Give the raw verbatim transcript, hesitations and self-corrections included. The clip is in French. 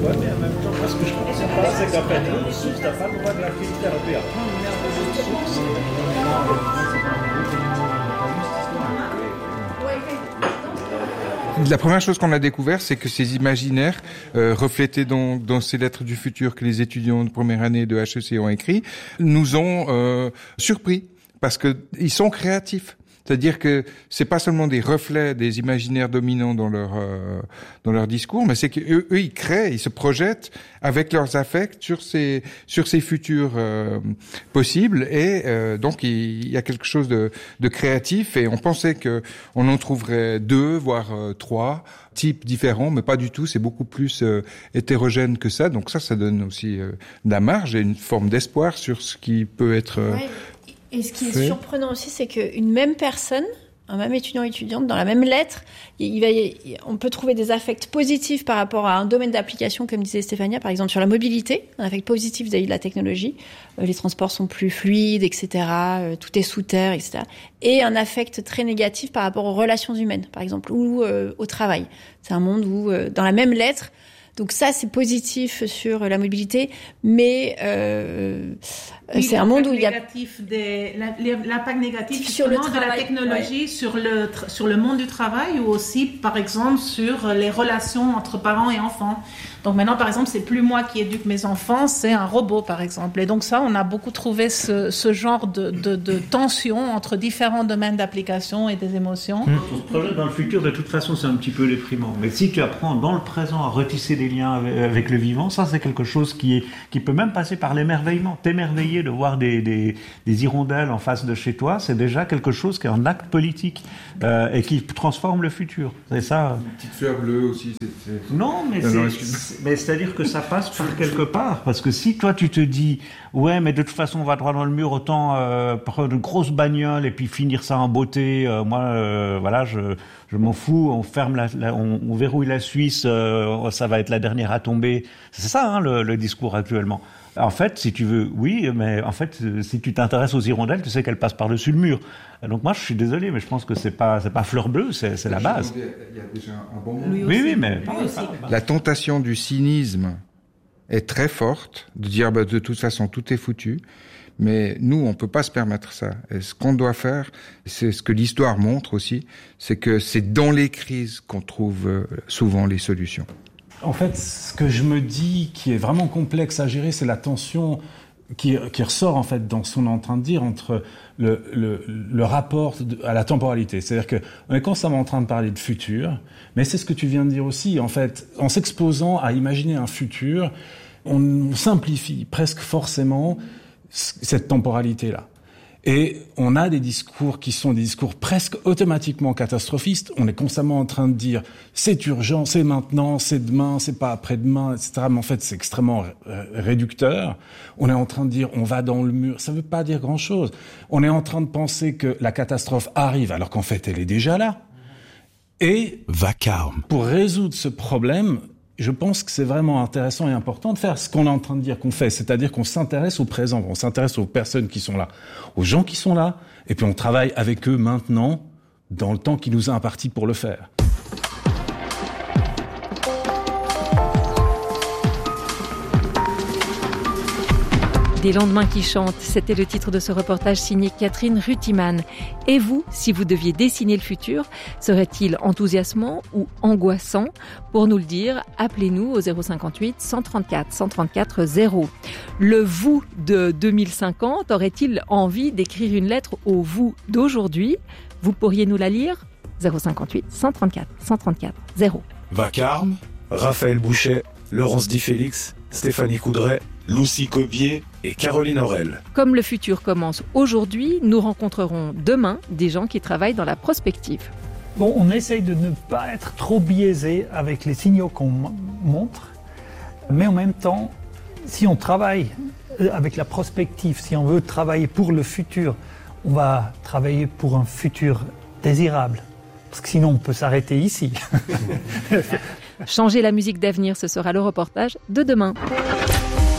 Ouais, mais en même temps, moi, ce que je ne comprends pas, c'est qu'en fait, une ressource, tu n'as pas le droit de la phytothérapie. La première chose qu'on a découvert, c'est que ces imaginaires, euh, reflétés dans, dans ces lettres du futur que les étudiants de première année de H E C ont écrit, nous ont euh, surpris parce que ils sont créatifs. C'est-à-dire que c'est pas seulement des reflets des imaginaires dominants dans leur euh, dans leur discours, mais c'est qu'eux eux, ils créent, ils se projettent avec leurs affects sur ces sur ces futurs euh, possibles et euh, donc il, il y a quelque chose de, de créatif et on pensait que on en trouverait deux voire euh, trois types différents, mais pas du tout. C'est beaucoup plus euh, hétérogène que ça. Donc ça, ça donne aussi euh, de la marge et une forme d'espoir sur ce qui peut être. Euh, ouais. Et ce qui est fait. surprenant aussi, c'est qu'une même personne, un même étudiant étudiante, dans la même lettre, il va, y, on peut trouver des affects positifs par rapport à un domaine d'application, comme disait Stéphania, par exemple sur la mobilité, un affect positif vis-à-vis de la technologie, euh, les transports sont plus fluides, et cetera, euh, tout est sous terre, et cetera. Et un affect très négatif par rapport aux relations humaines, par exemple, ou euh, au travail. C'est un monde où, euh, dans la même lettre, donc ça, c'est positif sur la mobilité, mais euh, oui, c'est un monde où il y a des, l'impact négatif sur le de la technologie, ouais. sur le sur le monde du travail ou aussi, par exemple, sur les relations entre parents et enfants. Donc maintenant, par exemple, c'est plus moi qui éduque mes enfants, c'est un robot, par exemple. Et donc ça, on a beaucoup trouvé ce, ce genre de, de, de tension entre différents domaines d'application et des émotions. Mmh. On se projette dans le futur, de toute façon, c'est un petit peu déprimant. Mais si tu apprends dans le présent à retisser des liens avec, avec le vivant, ça, c'est quelque chose qui est qui peut même passer par l'émerveillement. T'émerveiller de voir des, des, des hirondelles en face de chez toi, c'est déjà quelque chose qui est un acte politique euh, et qui transforme le futur. C'est ça. Une petite fleur bleue aussi. C'est, c'est... Non, mais, non, c'est, c'est, mais c'est-à-dire que ça passe par quelque part. Parce que si toi, tu te dis, ouais, mais de toute façon, on va droit dans le mur, autant euh, prendre une grosse bagnole et puis finir ça en beauté. Euh, moi, euh, voilà, je... Je m'en fous, on ferme la, la on, on verrouille la Suisse, euh, ça va être la dernière à tomber. C'est ça, hein, le, le discours actuellement. En fait, si tu veux, oui, mais en fait, si tu t'intéresses aux hirondelles, tu sais qu'elles passent par-dessus le mur. Donc moi, je suis désolé, mais je pense que c'est pas, c'est pas fleur bleue, c'est, c'est la base. Il y a déjà un bon moment. Oui, oui, mais la tentation du cynisme est très forte de dire, bah, de toute façon, tout est foutu. Mais nous, on peut pas se permettre ça. Et ce qu'on doit faire, c'est ce que l'histoire montre aussi, c'est que c'est dans les crises qu'on trouve souvent les solutions. En fait, ce que je me dis qui est vraiment complexe à gérer, c'est la tension qui, qui ressort en fait dans ce qu'on est en train de dire entre le, le, le rapport à la temporalité. C'est-à-dire que on est constamment en train de parler de futur, mais c'est ce que tu viens de dire aussi. En fait, en s'exposant à imaginer un futur, on simplifie presque forcément cette temporalité-là. Et on a des discours qui sont des discours presque automatiquement catastrophistes. On est constamment en train de dire c'est urgent, c'est maintenant, c'est demain, c'est pas après-demain, et cetera. Mais en fait, c'est extrêmement réducteur. On est en train de dire on va dans le mur. Ça veut pas dire grand-chose. On est en train de penser que la catastrophe arrive alors qu'en fait, elle est déjà là. Et vacarme. Pour résoudre ce problème, je pense que c'est vraiment intéressant et important de faire ce qu'on est en train de dire qu'on fait, c'est-à-dire qu'on s'intéresse au présent, on s'intéresse aux personnes qui sont là, aux gens qui sont là, et puis on travaille avec eux maintenant, dans le temps qui nous est imparti pour le faire. Des lendemains qui chantent, c'était le titre de ce reportage signé Catherine Rutiman. Et vous, si vous deviez dessiner le futur, serait-il enthousiasmant ou angoissant? Pour nous le dire, appelez-nous au zéro cinquante-huit cent trente-quatre cent trente-quatre zéro. Le vous de deux mille cinquante aurait-il envie d'écrire une lettre au vous d'aujourd'hui? Vous pourriez nous la lire? zéro cinquante-huit cent trente-quatre cent trente-quatre zéro. Vacarme, Raphaël Bouchet, Laurence Di Félix, Stéphanie Coudray, Lucie Cobier et Caroline Aurel. Comme le futur commence aujourd'hui, nous rencontrerons demain des gens qui travaillent dans la prospective. Bon, on essaye de ne pas être trop biaisé avec les signaux qu'on montre, mais en même temps, si on travaille avec la prospective, si on veut travailler pour le futur, on va travailler pour un futur désirable, parce que sinon on peut s'arrêter ici. Changer la musique d'avenir, ce sera le reportage de demain.